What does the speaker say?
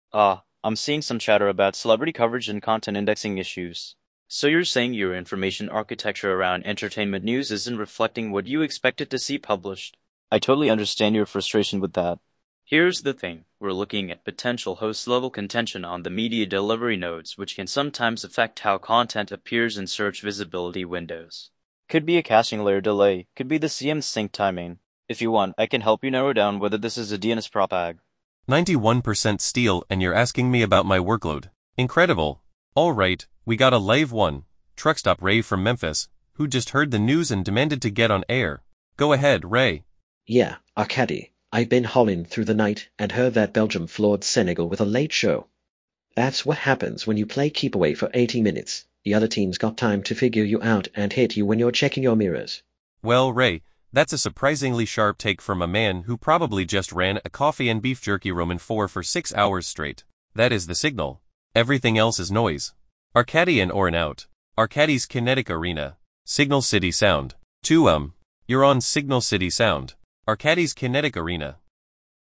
I'm seeing some chatter about celebrity coverage and content indexing issues. So you're saying your information architecture around entertainment news isn't reflecting what you expected to see published? I totally understand your frustration with that. Here's the thing. We're looking at potential host-level contention on the media delivery nodes, which can sometimes affect how content appears in search visibility windows. Could be a caching layer delay, could be the CM sync timing. If you want, I can help you narrow down whether this is a DNS prop ag. 91% steel and you're asking me about my workload. Incredible. Alright, we got a live one. Truckstop Ray from Memphis, who just heard the news and demanded to get on air. Go ahead, Ray. Yeah, Arkady. I've been hauling through the night and heard that Belgium floored Senegal with a late show. That's what happens when you play keep away for 80 minutes. The other team's got time to figure you out and hit you when you're checking your mirrors. Well, Ray, that's a surprisingly sharp take from a man who probably just ran a coffee and beef jerky Roman 4 for 6 hours straight. That is the signal. Everything else is noise. Arkady and Oren out. Arkady's Kinetic Arena. Signal City Sound. You're on Signal City Sound. Arkady's Kinetic Arena.